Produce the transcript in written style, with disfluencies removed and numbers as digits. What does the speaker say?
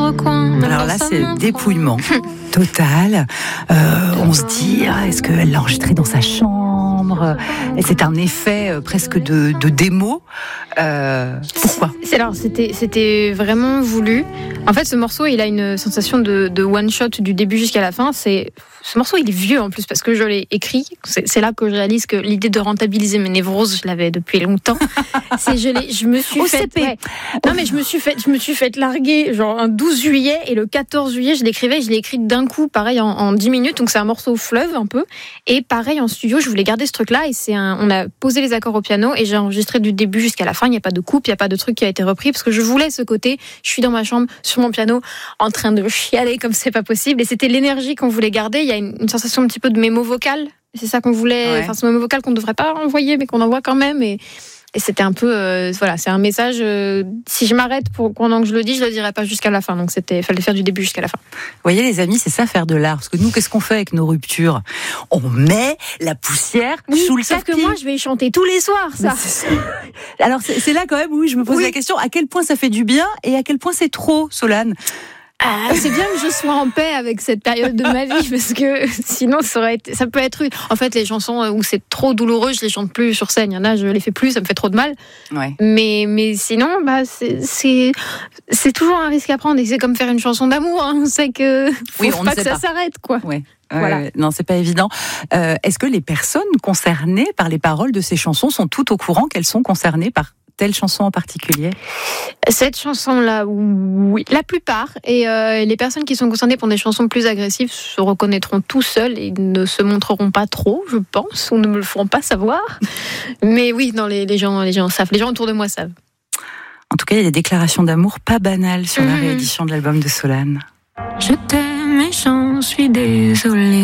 recoin. Alors là, c'est dépouillement total. On se dit, est-ce qu'elle l'a enregistré dans sa chambre ? Et c'est un effet presque de démo. Pourquoi ? C'était vraiment voulu. En fait, ce morceau, il a une sensation de one shot du début jusqu'à la fin. Ce morceau, il est vieux en plus parce que je l'ai écrit. C'est là que je réalise que l'idée de rentabiliser mes névroses, je l'avais depuis longtemps. Je me suis fait larguer genre un 12 juillet et le 14 juillet, je l'ai écrit d'un coup, pareil en 10 minutes. Donc c'est un morceau fleuve un peu. Et pareil en studio, je voulais garder ce truc-là et on a posé les accords au piano et j'ai enregistré du début jusqu'à la fin. Il n'y a pas de coupe, il n'y a pas de truc qui a été repris parce que je voulais ce côté. Je suis dans ma chambre sur mon piano en train de chialer comme c'est pas possible. Et c'était l'énergie qu'on voulait garder. Il y a une sensation un petit peu de mémo vocal. C'est ça qu'on voulait. Enfin, ce mémo vocal qu'on ne devrait pas envoyer, mais qu'on envoie quand même. Et c'était un peu, c'est un message. Si je m'arrête pendant que je le dis, je le dirai pas jusqu'à la fin. Donc fallait faire du début jusqu'à la fin. Vous voyez, les amis, c'est ça faire de l'art. Parce que nous, qu'est-ce qu'on fait avec nos ruptures ? On met la poussière sous le tapis. Sauf que moi, je vais y chanter tous les soirs, ça. Alors c'est là quand même où je me pose la question, à quel point ça fait du bien et à quel point c'est trop, Solane ? C'est bien que je sois en paix avec cette période de ma vie parce que sinon ça peut être. En fait, les chansons où c'est trop douloureux, je les chante plus sur scène. Il y en a, je les fais plus, ça me fait trop de mal. Ouais. Mais sinon, c'est toujours un risque à prendre et c'est comme faire une chanson d'amour. Hein. On sait que faut pas que ça s'arrête, quoi. Ouais. Voilà. Non, c'est pas évident. Est-ce que les personnes concernées par les paroles de ces chansons sont toutes au courant qu'elles sont concernées par telle chanson en particulier ? Cette chanson-là, oui, la plupart. Et les personnes qui sont concernées pour des chansons plus agressives se reconnaîtront tout seuls et ne se montreront pas trop, je pense, ou ne me le feront pas savoir. Mais oui, non, les gens savent. Les gens autour de moi savent. En tout cas, il y a des déclarations d'amour pas banales sur la réédition de l'album de Solane. Je t'aime et j'en suis désolée.